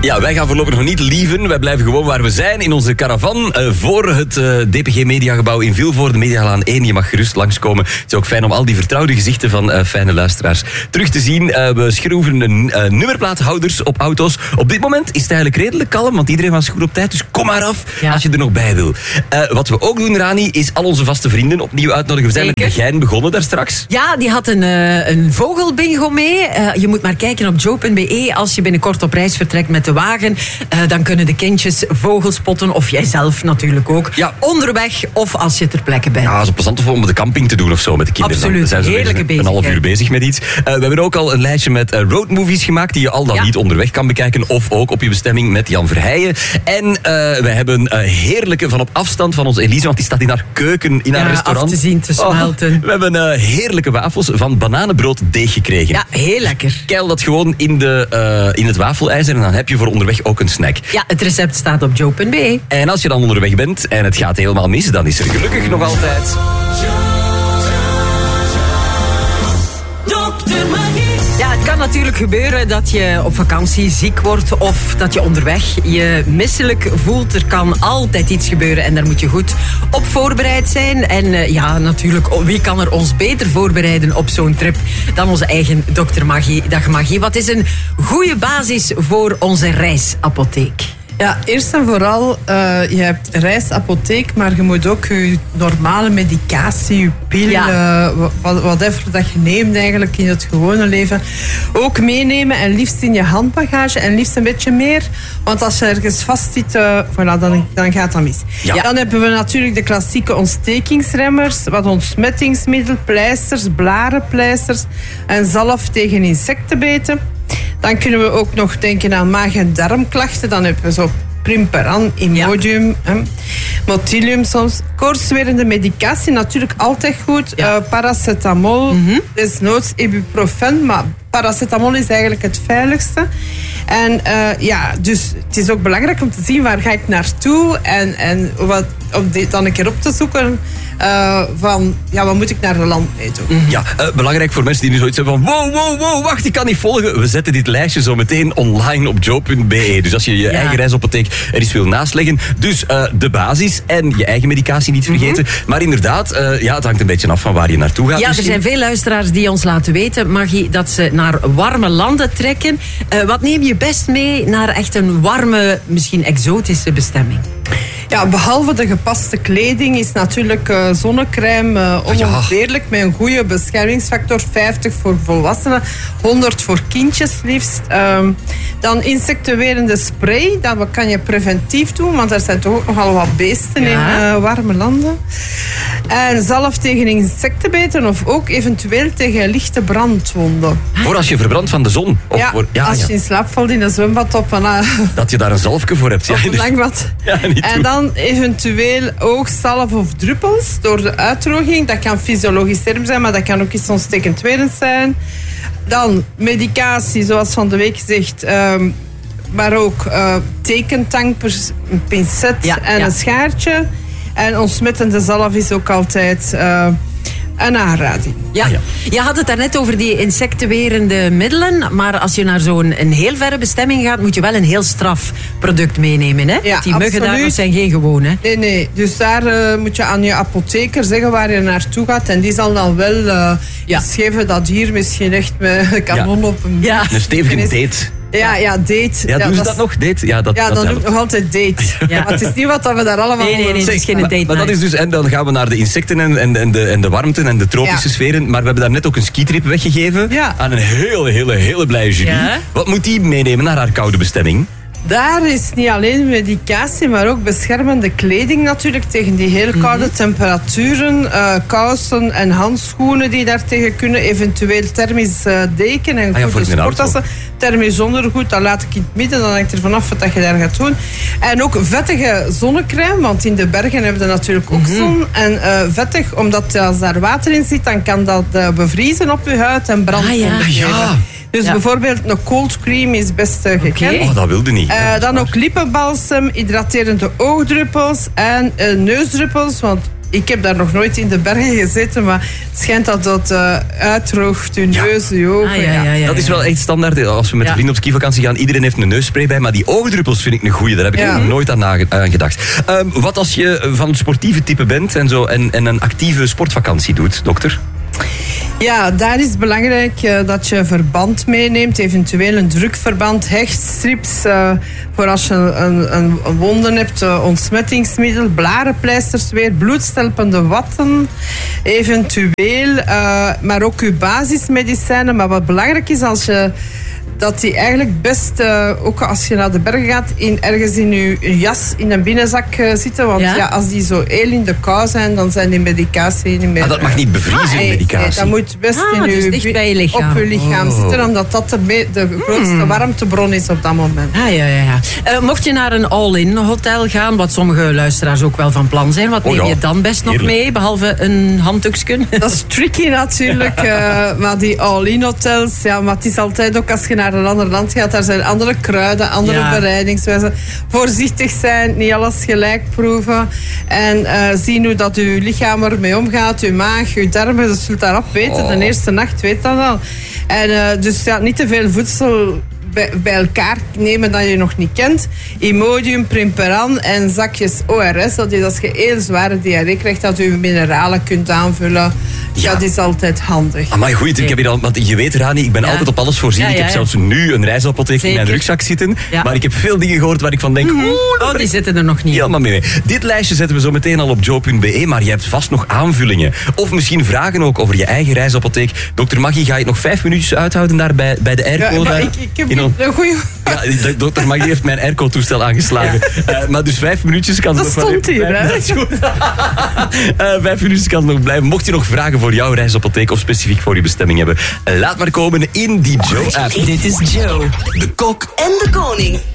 Ja, wij gaan voorlopig nog niet lieven. Wij blijven gewoon waar we zijn, in onze caravan voor het DPG Mediagebouw in Vilvoorde, Medialaan 1. Je mag gerust langskomen. Het is ook fijn om al die vertrouwde gezichten van fijne luisteraars terug te zien. We schroeven nummerplaathouders op auto's. Op dit moment is het eigenlijk redelijk kalm, want iedereen was goed op tijd. Dus kom maar af als je er nog bij wil. Wat we ook doen, Rani, is al onze vaste vrienden opnieuw uitnodigen. We zijn met Bergijn begonnen daar straks. Ja, die had een vogelbingo mee. Je moet maar kijken op joe.be. Als je binnenkort op reis vertrekt met de wagen, dan kunnen de kindjes vogels spotten, of jijzelf natuurlijk ook. Ja. Onderweg of als je ter plekke bent. Ja, zo plezant om de camping te doen of zo met de kinderen. Absoluut, dan zijn ze heerlijke bezig. Een half uur bezig met iets. We hebben ook al een lijstje met roadmovies gemaakt die je al dan niet onderweg kan bekijken, of ook op je bestemming met Jan Verheijen. En we hebben heerlijke van op afstand van onze Elise, want die staat in haar keuken, in haar restaurant. Af te zien, te smelten. We hebben heerlijke wafels van bananenbrooddeeg gekregen. Ja, heel lekker. Keil dat gewoon in het wafelijzer en dan heb je voor onderweg ook een snack. Ja, het recept staat op joe.be. En als je dan onderweg bent en het gaat helemaal mis, dan is er gelukkig nog altijd Ja, het kan natuurlijk gebeuren dat je op vakantie ziek wordt of dat je onderweg je misselijk voelt. Er kan altijd iets gebeuren en daar moet je goed op voorbereid zijn. En ja, natuurlijk, wie kan er ons beter voorbereiden op zo'n trip dan onze eigen dokter Maggie. Dag Maggie, wat is een goede basis voor onze reisapotheek? Ja, eerst en vooral, je hebt reisapotheek, maar je moet ook je normale medicatie, je pil, whatever dat je neemt eigenlijk in het gewone leven, ook meenemen en liefst in je handbagage en liefst een beetje meer. Want als je ergens vast zit, voilà, dan gaat dat mis. Ja. Dan hebben we natuurlijk de klassieke ontstekingsremmers, wat ontsmettingsmiddel, pleisters, blarenpleisters en zalf tegen insectenbeten. Dan kunnen we ook nog denken aan maag- en darmklachten. Dan hebben we zo Primperan, Imodium, Motilium soms. Koortswerende medicatie, natuurlijk altijd goed. Paracetamol, desnoods ibuprofen, maar paracetamol is eigenlijk het veiligste. En dus het is ook belangrijk om te zien waar ga ik naartoe en om dit dan een keer op te zoeken. Wat moet ik naar de land mee doen? Ja, belangrijk voor mensen die nu zoiets hebben van wow, wacht, ik kan niet volgen. We zetten dit lijstje zo meteen online op joe.be. Dus als je je eigen reisapotheek er eens wil naastleggen. Dus de basis en je eigen medicatie niet vergeten. Maar inderdaad, het hangt een beetje af van waar je naartoe gaat. Ja, er zijn veel luisteraars die ons laten weten, Maggie, dat ze naar warme landen trekken. Wat neem je best mee naar echt een warme, misschien exotische bestemming? Ja, behalve de gepaste kleding is natuurlijk zonnecrème onontbeerlijk met een goede beschermingsfactor. 50 voor volwassenen, 100 voor kindjes liefst. Dan insectenwerende spray, dat kan je preventief doen, want er zijn toch ook nogal wat beesten in warme landen. En zalf tegen insectenbeten of ook eventueel tegen lichte brandwonden. Voor als je verbrandt van de zon? Of als je in slaap valt in een zwembad op dat je daar een zalfje voor hebt. Op een langbad. En dan eventueel oogzalf of druppels door de uitdroging. Dat kan fysiologisch term zijn, maar dat kan ook iets ontstekendwerend zijn. Dan medicatie, zoals van de week gezegd. Maar ook tekentang, een pincet en een schaartje. En ontsmettende zalf is ook altijd een aanrading. Ja. Je had het daarnet over die insectenwerende middelen, maar als je naar zo'n heel verre bestemming gaat, moet je wel een heel straf product meenemen. Hè? Ja, die muggen daar zijn geen gewone. Nee. Dus daar moet je aan je apotheker zeggen waar je naartoe gaat en die zal dan wel geven dat hier misschien echt met een kanon op een stevige date. Ja, date. Ja, doen ze dat nog? Date? Ja, dan doe ik nog altijd date. Ja. Maar het is niet wat we daar allemaal... Nee, het is geen date. Maar dat is dus, en dan gaan we naar de insecten en de warmte en de tropische sferen. Maar we hebben daar net ook een skitrip weggegeven aan een hele blije jury. Ja. Wat moet die meenemen naar haar koude bestemming? Daar is niet alleen medicatie, maar ook beschermende kleding natuurlijk tegen die heel koude temperaturen. Kousen en handschoenen die daartegen kunnen. Eventueel thermisch deken en goede sporttassen. Thermisch ondergoed, dat laat ik in het midden. Dan hangt er vanaf wat je daar gaat doen. En ook vettige zonnecrème, want in de bergen hebben we natuurlijk ook zon. En vettig, omdat als daar water in zit, dan kan dat bevriezen op je huid en brandwonden geven. Dus bijvoorbeeld een cold cream is best gekend. Oh, dat wilde niet. Dan ook lippenbalsem, hydraterende oogdruppels en neusdruppels. Want ik heb daar nog nooit in de bergen gezeten, maar het schijnt dat dat uitdroogt, je neus, je ogen. Dat is wel echt standaard. Als we met vrienden op skivakantie gaan, iedereen heeft een neusspray bij, maar die oogdruppels vind ik een goeie. Daar heb ik nog nooit aan gedacht. Wat als je van het sportieve type bent en een actieve sportvakantie doet, dokter? Ja, daar is het belangrijk dat je verband meeneemt, eventueel een drukverband, hechtstrips, voor als je een wonden hebt, ontsmettingsmiddel, blarenpleisters weer, bloedstelpende watten, eventueel, maar ook je basismedicijnen. Maar wat belangrijk is, dat die eigenlijk best, ook als je naar de bergen gaat, ergens in je jas, in een binnenzak zitten. Want als die zo heel in de kou zijn, dan zijn die medicatie niet meer... Maar dat mag niet bevriezen, medicatie? Nee, dat moet best dus bij je lichaam. op je lichaam zitten, omdat dat de grootste warmtebron is op dat moment. Mocht je naar een all-in hotel gaan, wat sommige luisteraars ook wel van plan zijn, wat neem je dan best nog mee, behalve een handdoeksken? Dat is tricky natuurlijk, maar die all-in hotels, maar het is altijd ook als je naar een ander land gaat, daar zijn andere kruiden, andere bereidingswijzen. Voorzichtig zijn, niet alles gelijk proeven. En zien hoe dat uw lichaam ermee omgaat, uw maag, uw darmen, dat zult daarop weten. De eerste nacht weet dat al. En dus niet te veel voedsel bij elkaar nemen dat je nog niet kent. Imodium, Primperan en zakjes ORS. Dat is als je heel zware diarree krijgt, dat je mineralen kunt aanvullen. Dat is altijd handig. Maar goed, ik heb hier al, want je weet, Rani, ik ben altijd op alles voorzien. Ik heb zelfs nu een reisapotheek in mijn rugzak zitten. Maar ik heb veel dingen gehoord waar ik van denk... die zitten er nog niet. Helemaal mee. Dit lijstje zetten we zo meteen al op joe.be, maar je hebt vast nog aanvullingen. Of misschien vragen ook over je eigen reisapotheek. Dokter Maggie, ga je het nog 5 minuutjes uithouden daar bij de airco? Ik heb een goeie... Ja, dokter Maggie heeft mijn airco-toestel aangeslagen. Maar dus 5 minuutjes kan dat stond hier, hè? 5 minuutjes kan het nog blijven. Mocht je nog vragen voor jouw reisapotheek of specifiek voor je bestemming hebben, laat maar komen in die Joe-app. Dit is Joe, de kok en de koning.